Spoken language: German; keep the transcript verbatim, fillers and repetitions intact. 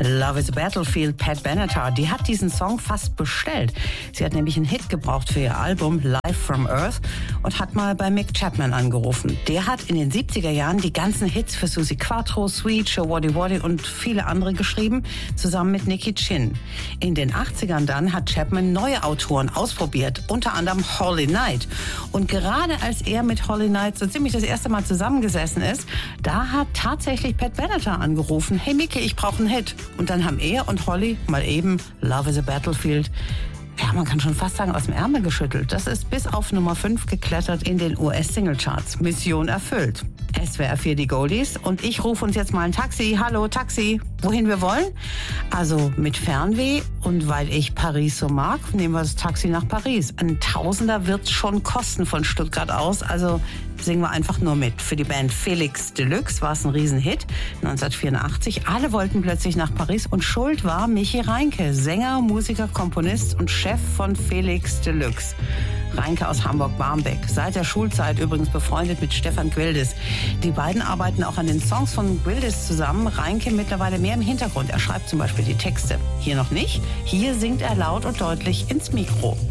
Love is a Battlefield, Pat Benatar, die hat diesen Song fast bestellt. Sie hat nämlich einen Hit gebraucht für ihr Album Live from Earth und hat mal bei Mick Chapman angerufen. Der hat in den siebziger Jahren die ganzen Hits für Suzi Quatro, Sweet, Show Waddy Waddy und viele andere geschrieben, zusammen mit Nicky Chinn. In den achtzigern dann hat Chapman neue Autoren ausprobiert, unter anderem Holy Night. Und gerade als er mit Holy Night so ziemlich das erste Mal zusammengesessen ist, da hat tatsächlich Pat Benatar angerufen. Hey Mickey, ich brauche einen Hit. Und dann haben er und Holly mal eben Love is a Battlefield, ja, man kann schon fast sagen, aus dem Ärmel geschüttelt. Das ist bis auf Nummer fünf geklettert in den U S-Singlecharts. Mission erfüllt. S W R vier die Goldies und ich rufe uns jetzt mal ein Taxi. Hallo, Taxi. Wohin wir wollen? Also mit Fernweh und weil ich Paris so mag, nehmen wir das Taxi nach Paris. Ein Tausender wird's schon kosten von Stuttgart aus, also singen wir einfach nur mit. Für die Band Felix Deluxe war es ein Riesenhit neunzehnhundertvierundachtzig. Alle wollten plötzlich nach Paris und schuld war Michi Reinke, Sänger, Musiker, Komponist und Chef von Felix Deluxe. Reinke aus Hamburg-Barmbek. Seit der Schulzeit übrigens befreundet mit Stefan Gwildes. Die beiden arbeiten auch an den Songs von Gwildes zusammen. Reinke mittlerweile mehr im Hintergrund. Er schreibt zum Beispiel die Texte. Hier noch nicht. Hier singt er laut und deutlich ins Mikro.